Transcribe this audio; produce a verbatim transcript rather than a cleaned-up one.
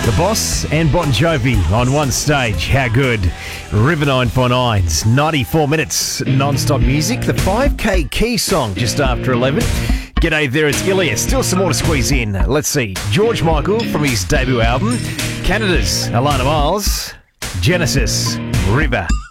The Boss and Bon Jovi on one stage. How good. River nine four nine's ninety-four minutes non-stop music. The five K Key song just after eleven. G'day there, it's Ilias. Still some more to squeeze in. Let's see. George Michael from his debut album. Canada's Alana Miles. Genesis, River.